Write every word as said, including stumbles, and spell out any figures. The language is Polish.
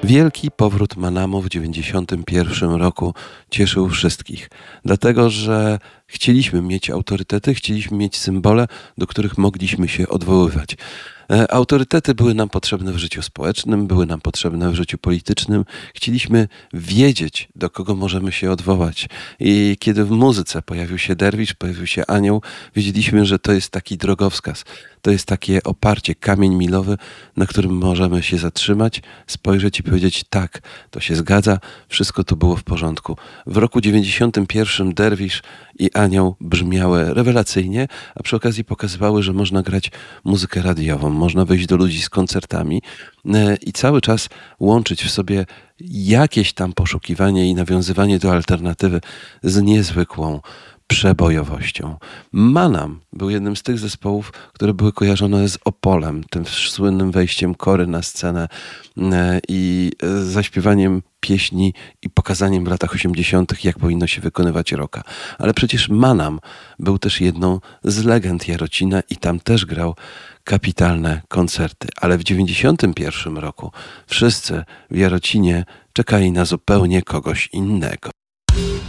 Wielki powrót Manamu w dziewięćdziesiątym pierwszym roku cieszył wszystkich, dlatego że chcieliśmy mieć autorytety, chcieliśmy mieć symbole, do których mogliśmy się odwoływać. E, Autorytety były nam potrzebne w życiu społecznym, były nam potrzebne w życiu politycznym. Chcieliśmy wiedzieć, do kogo możemy się odwołać. I kiedy w muzyce pojawił się derwisz, pojawił się anioł, wiedzieliśmy, że to jest taki drogowskaz. To jest takie oparcie, kamień milowy, na którym możemy się zatrzymać, spojrzeć i powiedzieć: tak, to się zgadza, wszystko tu było w porządku. W roku dziewięćdziesiątym pierwszym derwisz i anioł brzmiały rewelacyjnie, a przy okazji pokazywały, że można grać muzykę radiową, można wyjść do ludzi z koncertami e, i cały czas łączyć w sobie jakieś tam poszukiwanie i nawiązywanie do alternatywy z niezwykłą przebojowością. Manam był jednym z tych zespołów, które były kojarzone z Opolem, tym słynnym wejściem Kory na scenę e, i e, zaśpiewaniem pieśni i pokazaniem w latach osiemdziesiątych, jak powinno się wykonywać rocka. Ale przecież Manam był też jedną z legend Jarocina i tam też grał kapitalne koncerty. Ale w dziewięćdziesiątym pierwszym roku wszyscy w Jarocinie czekali na zupełnie kogoś innego.